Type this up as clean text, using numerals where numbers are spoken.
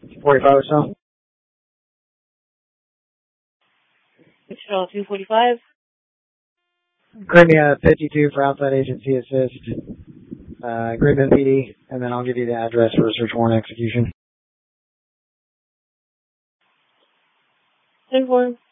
45 or so. Wichita 245. Grade me a 52 for outside agency assist. Greenman PD, and then I'll give you the address for a search warrant execution. 10-4.